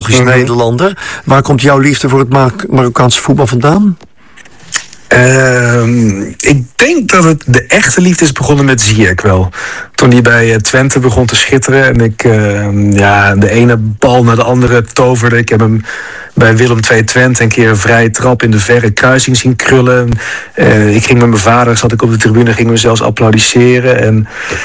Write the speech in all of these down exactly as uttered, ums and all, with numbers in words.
biologisch mm-hmm. Nederlander. Waar komt jouw liefde voor het Mar- Marokkaanse voetbal vandaan? Uh, ik denk dat het de echte liefde is begonnen met Ziyech wel. Toen hij bij uh, Twente begon te schitteren. En ik uh, ja, de ene bal naar de andere toverde. Ik heb hem bij Willem twee Twente een keer een vrije trap in de verre kruising zien krullen. Uh, ik ging met mijn vader, zat ik op de tribune, gingen we zelfs applaudisseren. En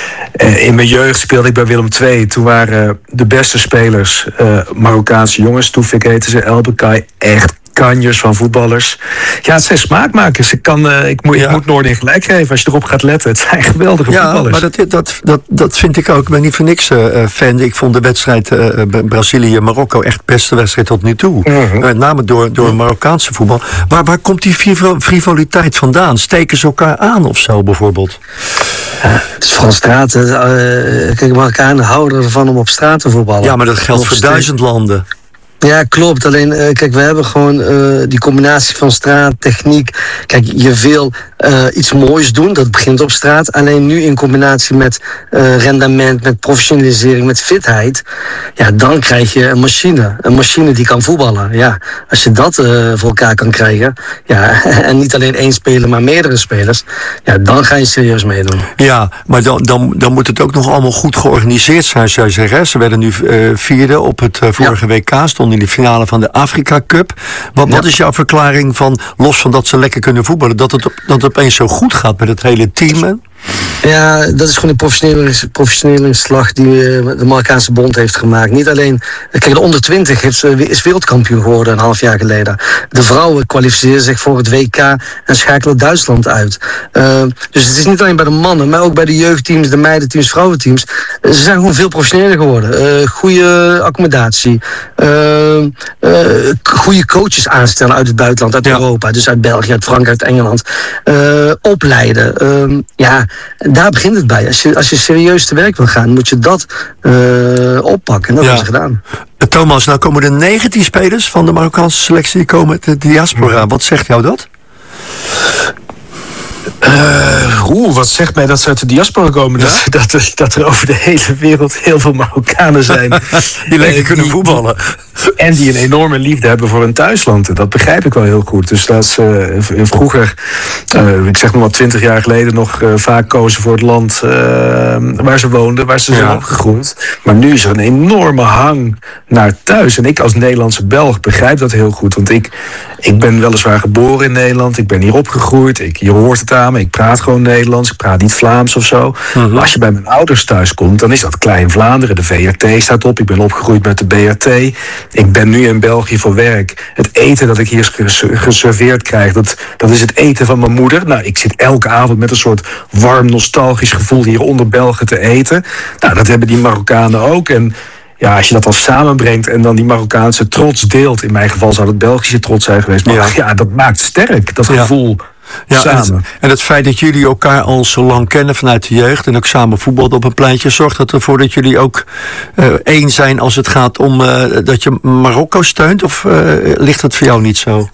uh, in mijn jeugd speelde ik bij Willem twee. Toen waren de beste spelers uh, Marokkaanse jongens. Toefik heette ze, El Bekai, echt kanjers van voetballers. Ja, het zijn smaakmakers. Ik, kan, uh, ik, moet, ja. ik moet Noordin gelijk geven als je erop gaat letten. Het zijn geweldige ja, voetballers. Ja, maar dat, dat, dat, dat vind ik ook. Ik ben niet voor niks uh, fan. Ik vond de wedstrijd uh, Brazilië-Marokko echt de beste wedstrijd tot nu toe. Uh-huh. Met name door, door Marokkaanse voetbal. Waar, waar komt die frivoliteit vandaan? Steken ze elkaar aan of zo bijvoorbeeld? Ja, het is van straten. Uh, kijk, Marokkanen houden ervan om op straat te voetballen. Ja, maar dat geldt of voor steek. duizend landen. Ja, klopt. Alleen, uh, kijk, we hebben gewoon uh, die combinatie van straat, techniek. Kijk, je wil uh, iets moois doen, dat begint op straat. Alleen nu in combinatie met uh, rendement, met professionalisering, met fitheid. Ja, dan krijg je een machine. Een machine die kan voetballen. Ja, als je dat uh, voor elkaar kan krijgen. Ja, en niet alleen één speler, maar meerdere spelers. Ja, dan ga je serieus meedoen. Ja, maar dan, dan, dan moet het ook nog allemaal goed georganiseerd zijn, zou je zeggen. Ze werden nu uh, vierde op het uh, vorige ja. W K, stonden in de finale van de Afrika Cup. Wat, ja. wat is jouw verklaring van, los van dat ze lekker kunnen voetballen, dat het, dat het opeens zo goed gaat met het hele team? Ja, dat is gewoon een professionele, professionele slag die uh, de Marokkaanse Bond heeft gemaakt. Niet alleen, kijk, de onder twintig heeft, uh, is wereldkampioen geworden een half jaar geleden. De vrouwen kwalificeren zich voor het W K en schakelen Duitsland uit. Uh, dus het is niet alleen bij de mannen, maar ook bij de jeugdteams, de meidenteams, vrouwenteams. Uh, ze zijn gewoon veel professioneler geworden. Uh, goede accommodatie. Uh, uh, goede coaches aanstellen uit het buitenland, uit ja. Europa. Dus uit België, uit Frankrijk, uit Engeland. Uh, opleiden. Uh, ja, daar begint het bij. Als je, als je serieus te werk wil gaan, moet je dat uh, oppakken. En dat ja. hebben ze gedaan. Thomas, nou komen er negentien spelers van de Marokkaanse selectie die komen uit de diaspora. Wat zegt jou dat? Uh, Oeh, wat zegt mij dat ze uit de diaspora komen? Ja? Dat, dat, dat er over de hele wereld heel veel Marokkanen zijn. die lekker uh, kunnen die, voetballen. En die een enorme liefde hebben voor hun thuisland. Dat begrijp ik wel heel goed. Dus dat is uh, vroeger, uh, ik zeg nog maar twintig jaar geleden, nog uh, vaak kozen voor het land uh, waar ze woonden, waar ze ja. zijn opgegroeid. Maar nu is er een enorme hang naar thuis. En ik als Nederlandse Belg begrijp dat heel goed. Want ik, ik ben weliswaar geboren in Nederland. Ik ben hier opgegroeid. Ik, je hoort het aan me. Ik praat gewoon Nederlands. Ik praat niet Vlaams of zo. Uh-huh. Maar als je bij mijn ouders thuis komt, dan is dat Klein Vlaanderen. De V R T staat op. Ik ben opgegroeid met de B R T. Ik ben nu in België voor werk. Het eten dat ik hier geserveerd krijg, dat, dat is het eten van mijn moeder. Nou, ik zit elke avond met een soort warm, nostalgisch gevoel hier onder Belgen te eten. Nou, dat hebben die Marokkanen ook. En ja, als je dat dan samenbrengt en dan die Marokkaanse trots deelt, in mijn geval zou het Belgische trots zijn geweest. Maar ja, ja dat maakt sterk, dat gevoel. Ja. Ja, en het, en het feit dat jullie elkaar al zo lang kennen vanuit de jeugd en ook samen voetbalden op een pleintje, zorgt dat ervoor dat jullie ook uh, één zijn als het gaat om uh, dat je Marokko steunt? Of uh, ligt dat voor jou niet zo?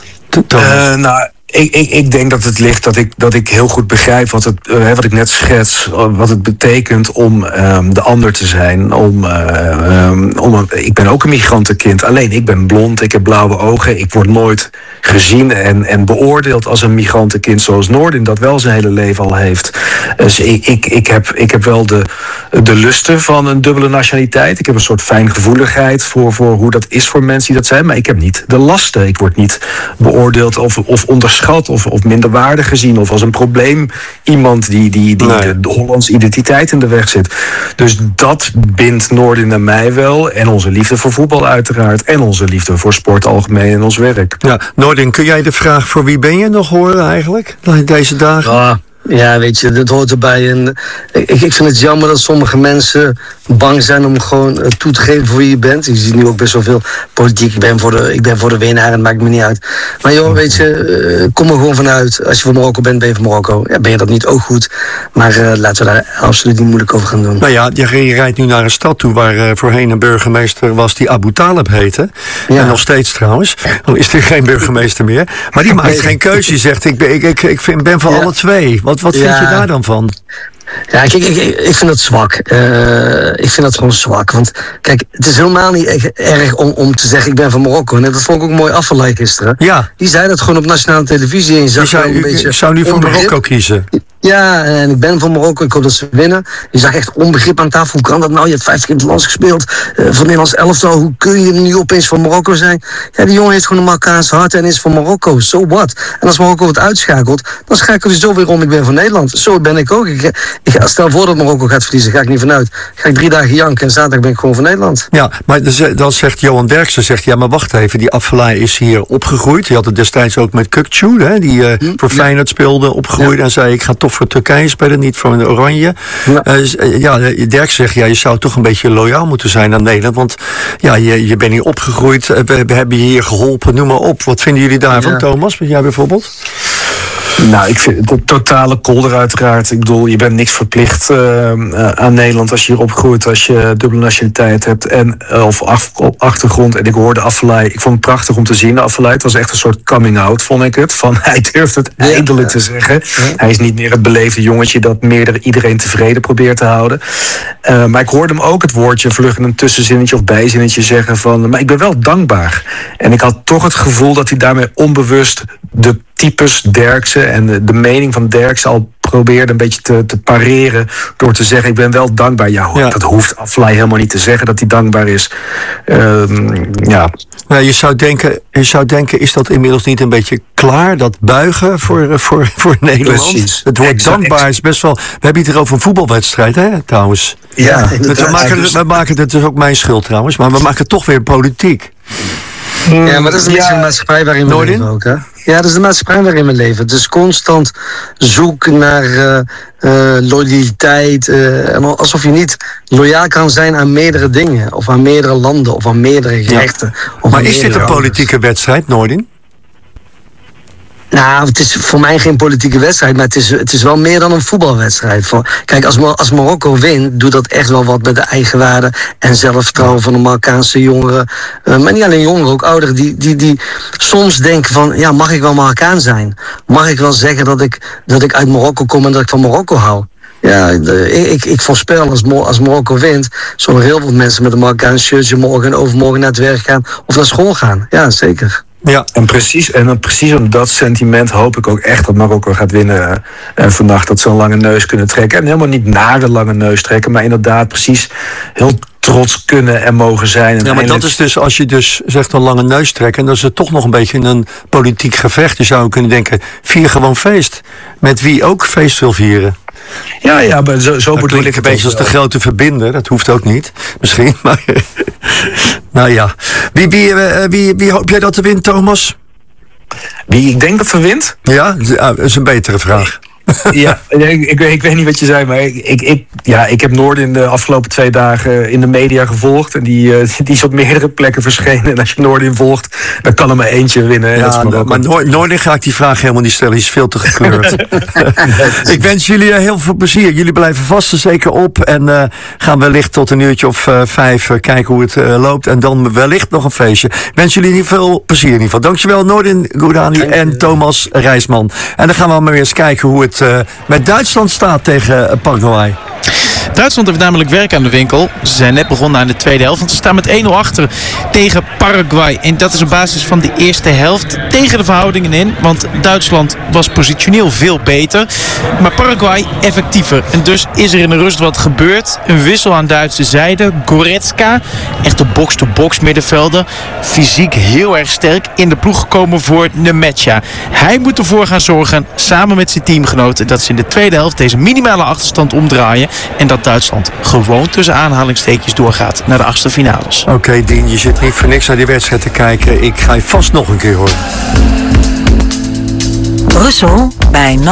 Uh, nou, Ik, ik, ik denk dat het ligt dat ik, dat ik heel goed begrijp wat, het, uh, wat ik net schets, wat het betekent om um, de ander te zijn. Om, uh, um, om een, ik ben ook een migrantenkind, alleen ik ben blond, ik heb blauwe ogen. Ik word nooit gezien en, en beoordeeld als een migrantenkind zoals Noordin dat wel zijn hele leven al heeft. Dus ik, ik, ik, heb, ik heb wel de, de lusten van een dubbele nationaliteit. Ik heb een soort fijngevoeligheid voor, voor hoe dat is voor mensen die dat zijn. Maar ik heb niet de lasten. Ik word niet beoordeeld of, of onderschat Of, of minder waardig gezien of als een probleem iemand die, die, die nee. de, de Hollandse identiteit in de weg zit. Dus dat bindt Noordin en mij wel. En onze liefde voor voetbal uiteraard. En onze liefde voor sport algemeen en ons werk. Ja, Noordin, kun jij de vraag voor wie ben je nog horen eigenlijk deze dagen? Ja. Ja, weet je, dat hoort erbij. En ik, ik vind het jammer dat sommige mensen bang zijn om gewoon toe te geven voor wie je bent. Je ziet nu ook best wel veel politiek. Ik ben voor de, ik ben voor de winnaar en het maakt me niet uit. Maar joh, weet je, kom er gewoon vanuit. Als je voor Marokko bent, ben je voor Marokko. Ja, ben je dat niet ook goed. Maar uh, laten we daar absoluut niet moeilijk over gaan doen. Nou ja, je rijdt nu naar een stad toe waar uh, voorheen een burgemeester was die Abu Talib heette. Ja. En nog steeds trouwens. Dan is er geen burgemeester meer. Maar die maakt geen keuze. Die zegt, ik ben, ik, ik, ik vind, ben van ja. alle twee. Wat, wat vind ja. je daar dan van? Ja, kijk, ik, ik vind dat zwak. Uh, ik vind dat gewoon zwak. Want kijk, het is helemaal niet erg om, om te zeggen ik ben van Marokko. En dat vond ik ook mooi Afellay gisteren. Ja. Die zei dat gewoon op nationale televisie. En je zag zou, een beetje u zou nu voor Marokko kiezen? Ja, en ik ben van Marokko. Ik hoop dat ze winnen. Je zag echt onbegrip aan tafel. Hoe kan dat nou? Je hebt vijftig keer in het land gespeeld. Uh, van Nederlands elftal. Hoe kun je nu opeens van Marokko zijn? Ja, die jongen heeft gewoon een Marokkaans hart en is van Marokko. So what? En als Marokko wordt uitschakelt, dan schakelt hij zo weer om. Ik ben van Nederland. Zo ben ik ook. Ik, ik, stel voor dat Marokko gaat verliezen. Ga ik niet vanuit. Ga ik drie dagen janken en zaterdag ben ik gewoon van Nederland. Ja, maar dan zegt Johan Derksen, zegt ja, maar wacht even. Die Afellay is hier opgegroeid. Die had het destijds ook met Kukçu, hè, die uh, hm? voor Feyenoord speelde, opgegroeid. Ja. En zei ik ga toch voor Turkije spelen, niet voor de Oranje. Ja, uh, ja Derksen zegt ja, je zou toch een beetje loyaal moeten zijn aan Nederland. Want ja, je, je bent hier opgegroeid. We, we hebben je hier geholpen, noem maar op. Wat vinden jullie daarvan, ja. Thomas? Jij bijvoorbeeld? Nou, ik vind het totale kolder uiteraard. Ik bedoel, je bent niks verplicht uh, uh, aan Nederland als je hier opgroeit, als je dubbele nationaliteit hebt en uh, of af, op achtergrond. En ik hoorde Afellay, ik vond het prachtig om te zien. Afellay, het was echt een soort coming out, vond ik het. Van hij durft het ja, eindelijk ja. te zeggen. Ja. Hij is niet meer het beleefde jongetje dat meerdere iedereen tevreden probeert te houden. Uh, maar ik hoorde hem ook het woordje vlug in een tussenzinnetje of bijzinnetje zeggen van, maar ik ben wel dankbaar. En ik had toch het gevoel dat hij daarmee onbewust de types Derksen en de, de mening van Derksen al probeerde een beetje te, te pareren door te zeggen ik ben wel dankbaar. Ja, ja. Dat hoeft Afellay helemaal niet te zeggen dat hij dankbaar is. Um, ja. Nou, je zou denken, je zou denken, is dat inmiddels niet een beetje klaar, dat buigen voor, voor, voor Nederland? Precies. Het woord exact, dankbaar exact. is best wel. We hebben het hier over een voetbalwedstrijd, hè, trouwens. Ja, we maken, het, we maken het, dus ook mijn schuld trouwens, maar we maken het toch weer politiek. Ja, maar dat is een ja. beetje de maatschappij waarin we leven ook, hè? Ja, dat is de maatschappij waarin we leven. Het is constant zoeken naar uh, uh, loyaliteit. Uh, alsof je niet loyaal kan zijn aan meerdere dingen. Of aan meerdere landen. Of aan meerdere gerechten. Ja. Of maar is dit een politieke ouders. wedstrijd, Noordin? Nou, het is voor mij geen politieke wedstrijd, maar het is, het is wel meer dan een voetbalwedstrijd. Kijk, als, als Marokko wint, doet dat echt wel wat met de eigenwaarde en zelfvertrouwen van de Marokkaanse jongeren. Uh, maar niet alleen jongeren, ook ouderen, die, die, die soms denken van, ja, mag ik wel Marokkaan zijn? Mag ik wel zeggen dat ik, dat ik uit Marokko kom en dat ik van Marokko hou? Ja, ik, ik voorspel als, als Marokko wint, zullen er heel veel mensen met een Marokkaans shirtje morgen en overmorgen naar het werk gaan of naar school gaan. Ja, zeker. Ja, en precies, en dan precies om dat sentiment hoop ik ook echt dat Marokko gaat winnen uh, vannacht. Dat ze een lange neus kunnen trekken. En helemaal niet naar de lange neus trekken, maar inderdaad precies heel trots kunnen en mogen zijn. En ja, maar dat is dus, als je dus zegt een lange neus trekken, dan is het toch nog een beetje een politiek gevecht. Je zou kunnen denken, vier gewoon feest. Met wie ook feest wil vieren. Ja, ja, maar zo, zo bedoel ik een beetje als de grote verbinder. Dat hoeft ook niet, misschien. Maar nou ja. Wie, wie, wie, wie hoop jij dat er wint, Thomas? Wie ik denk dat er wint? Ja, dat is een betere vraag. Ja, ik, ik, ik weet niet wat je zei, maar ik, ik, ik, ja, ik heb Noordin de afgelopen twee dagen in de media gevolgd. En die, uh, die is op meerdere plekken verschenen. En als je Noordin volgt, dan kan er maar eentje winnen. Ja, dat is maar maar Noor, Noordin ga ik die vraag helemaal niet stellen. Die is veel te gekleurd. Ik wens jullie heel veel plezier. Jullie blijven vast en zeker op. En uh, gaan wellicht tot een uurtje of uh, vijf uh, kijken hoe het uh, loopt. En dan wellicht nog een feestje. Ik wens jullie niet veel plezier in ieder geval. Dankjewel Noordin Gourani en Thomas Rijsman. En dan gaan we maar eens kijken hoe het Uh, met Duitsland staat tegen uh, Paraguay. Duitsland heeft namelijk werk aan de winkel. Ze zijn net begonnen aan de tweede helft. Want ze staan met één nul achter tegen Paraguay. En dat is op basis van de eerste helft tegen de verhoudingen in. Want Duitsland was positioneel veel beter. Maar Paraguay effectiever. En dus is er in de rust wat gebeurd. Een wissel aan Duitse zijde. Goretzka, echt een box-to-box middenvelder. Fysiek heel erg sterk. In de ploeg gekomen voor Nemetja. Hij moet ervoor gaan zorgen, samen met zijn teamgenoten, dat ze in de tweede helft deze minimale achterstand omdraaien. En dat Duitsland gewoon tussen aanhalingstekens doorgaat naar de achtste finales. Oké, okay, Dien, je zit niet voor niks naar die wedstrijd te kijken. Ik ga je vast nog een keer horen. Brussel bij